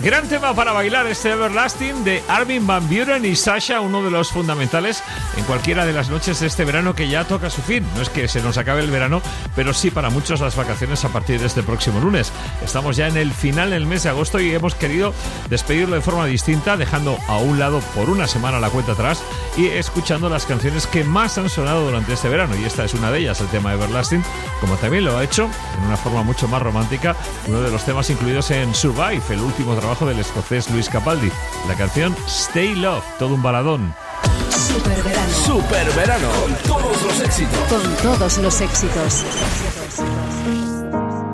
Gran tema para bailar este Everlasting de Armin van Buuren y Sasha, uno de los fundamentales en cualquiera de las noches de este verano que ya toca su fin. No es que se nos acabe el verano, pero sí para muchos las vacaciones a partir de este próximo lunes. Estamos ya en el final del mes de agosto y hemos querido despedirlo de forma distinta, dejando a un lado por una semana la cuenta atrás y escuchando las canciones que más han sonado durante este verano. Y esta es una de ellas, el tema Everlasting, como también lo ha hecho en una forma mucho más romántica uno de los temas incluidos en Survive, el último trabajo del escocés Luis Capaldi, la canción Stay Love, todo un baladón. Superverano. Superverano, con todos los éxitos. Con todos los éxitos.